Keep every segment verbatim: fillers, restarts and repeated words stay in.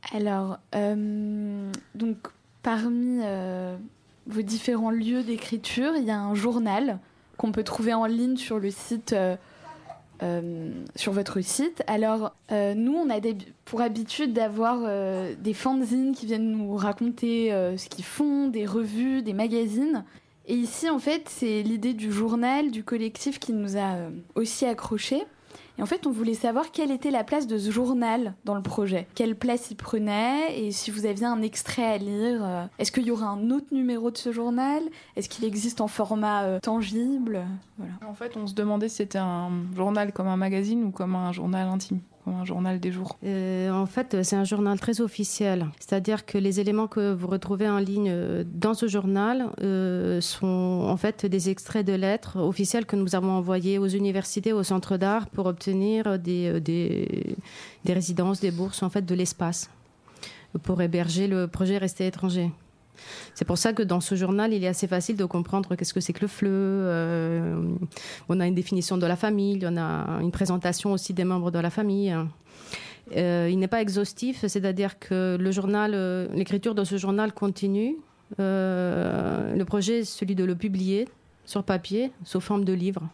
Alors, euh, donc, parmi euh, vos différents lieux d'écriture, il y a un journal qu'on peut trouver en ligne sur le site, euh, euh, sur votre site. Alors, euh, nous, on a des, pour habitude d'avoir euh, des fanzines qui viennent nous raconter euh, ce qu'ils font, des revues, des magazines. Et ici, en fait, c'est l'idée du journal, du collectif qui nous a euh, aussi accrochés. Et en fait, on voulait savoir quelle était la place de ce journal dans le projet. Quelle place il prenait et si vous aviez un extrait à lire. Euh, est-ce qu'il y aura un autre numéro de ce journal ? Est-ce qu'il existe en format euh, tangible ? Voilà. En fait, on se demandait si c'était un journal comme un magazine ou comme un journal intime, comme un journal des jours. Euh, en fait, c'est un journal très officiel. C'est-à-dire que les éléments que vous retrouvez en ligne dans ce journal euh, sont en fait des extraits de lettres officielles que nous avons envoyées aux universités, aux centres d'art pour obtenir des, des, des résidences, des bourses, en fait, de l'espace pour héberger le projet Rester étranger. C'est pour ça que dans ce journal, il est assez facile de comprendre qu'est-ce que c'est que le F L E. Euh, on a une définition de la famille, on a une présentation aussi des membres de la famille. Euh, il n'est pas exhaustif, c'est-à-dire que le journal, euh, l'écriture de ce journal continue. Euh, le projet est celui de le publier sur papier, sous forme de livre.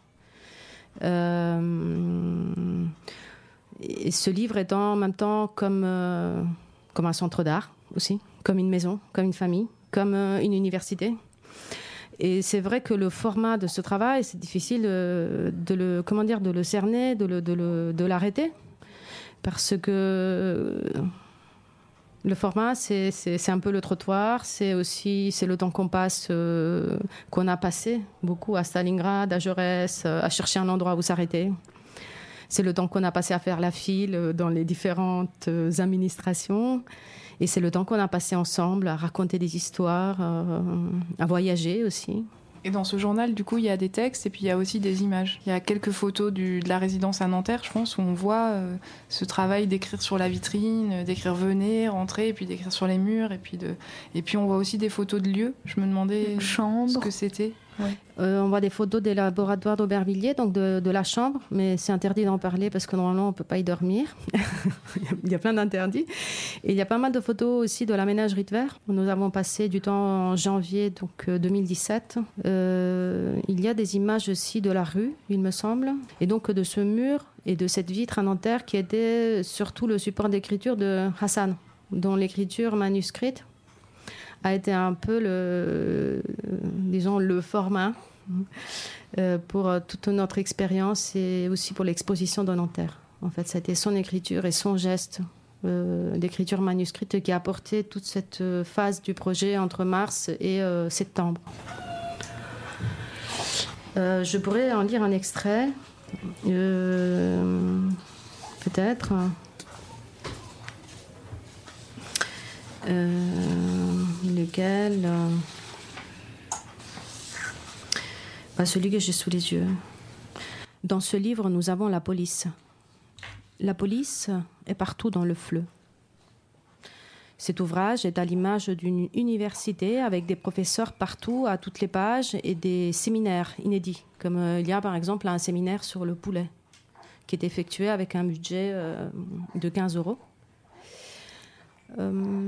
Euh, et ce livre étant en même temps comme, euh, comme un centre d'art aussi, comme une maison, comme une famille, comme euh, une université. Et c'est vrai que le format de ce travail, c'est difficile euh, de le, comment dire, de le cerner, de, le, de, le, de l'arrêter. Parce que euh, le format, c'est, c'est, c'est un peu le trottoir, c'est aussi c'est le temps qu'on passe, euh, qu'on a passé beaucoup à Stalingrad, à Jaurès, à chercher un endroit où s'arrêter. C'est le temps qu'on a passé à faire la file dans les différentes administrations. Et c'est le temps qu'on a passé ensemble à raconter des histoires, euh, à voyager aussi. Et dans ce journal, du coup, il y a des textes et puis il y a aussi des images. Il y a quelques photos du, de la résidence à Nanterre, je pense, où on voit euh, ce travail d'écrire sur la vitrine, d'écrire « venez », « rentrer », et puis d'écrire sur les murs. Et puis, de... et puis on voit aussi des photos de lieux. Je me demandais chambre. ce que c'était. Ouais. Euh, on voit des photos des laboratoires d'Aubervilliers, donc de, de la chambre, mais c'est interdit d'en parler parce que normalement on ne peut pas y dormir. Il y a plein d'interdits. Et il y a pas mal de photos aussi de la ménagerie de verre. Nous avons passé du temps en janvier donc, deux mille dix-sept. Euh, il y a des images aussi de la rue, il me semble, et donc de ce mur et de cette vitre à Nanterre qui était surtout le support d'écriture de Hassan, dont l'écriture manuscrite a été un peu le, disons, le format euh, pour toute notre expérience et aussi pour l'exposition de Nanterre. En fait, ça a été son écriture et son geste euh, d'écriture manuscrite qui a apporté toute cette phase du projet entre mars et euh, septembre. Euh, je pourrais en lire un extrait, euh, peut-être. Euh, lequel euh, bah, celui que j'ai sous les yeux. Dans ce livre, nous avons la police. La police est partout dans le F L E. Cet ouvrage est à l'image d'une université avec des professeurs partout, à toutes les pages, et des séminaires inédits, comme euh, il y a par exemple un séminaire sur le poulet, qui est effectué avec un budget euh, de quinze euros. Euh,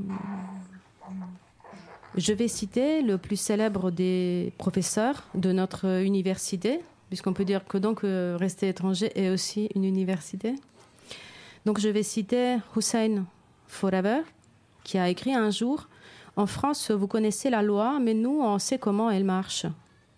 je vais citer le plus célèbre des professeurs de notre université, puisqu'on peut dire que donc euh, Rester étranger est aussi une université. Donc je vais citer Hussein Forever, qui a écrit un jour « En France, vous connaissez la loi, mais nous, on sait comment elle marche. »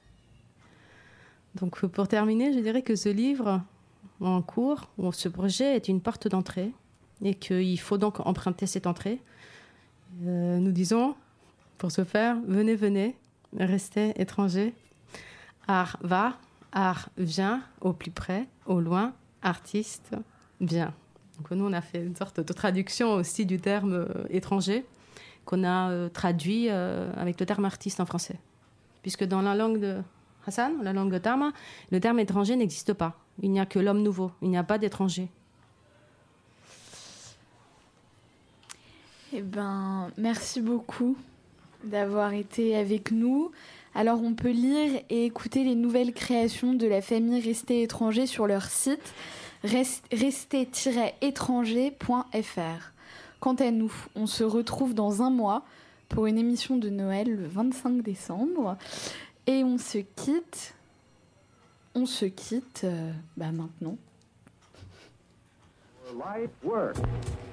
Donc pour terminer, je dirais que ce livre en cours, ou ce projet, est une porte d'entrée, et qu'il faut donc emprunter cette entrée. Euh, nous disons, pour ce faire, venez, venez, restez étrangers. Art va, art vient, au plus près, au loin, artiste vient. Donc nous, on a fait une sorte de traduction aussi du terme euh, étranger, qu'on a euh, traduit euh, avec le terme artiste en français. Puisque dans la langue de Hassan, la langue de Tama, le terme étranger n'existe pas. Il n'y a que l'homme nouveau, il n'y a pas d'étranger. Eh ben, merci beaucoup d'avoir été avec nous. Alors, on peut lire et écouter les nouvelles créations de la famille Rester étranger sur leur site rester étranger point f r. Quant à nous, on se retrouve dans un mois pour une émission de Noël le vingt-cinq décembre. Et on se quitte... On se quitte euh, bah maintenant. Light work.